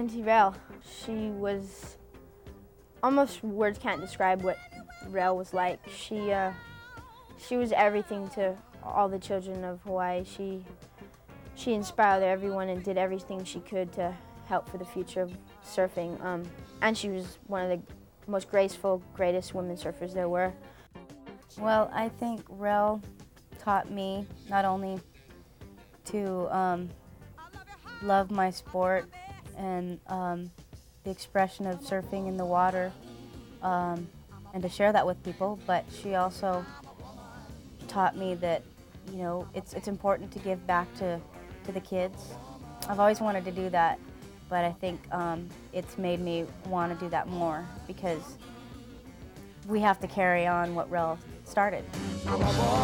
Auntie Rel, she was, almost words can't describe what Rel was like. She was everything to all the children of Hawaii. She inspired everyone and did everything she could to help for the future of surfing. And she was one of the most graceful, greatest women surfers there were. Well, I think Rel taught me not only to love my sport and the expression of surfing in the water and to share that with people, but she also taught me that, you know, it's important to give back to the kids. I've always wanted to do that, but I think it's made me want to do that more because we have to carry on what Rel started.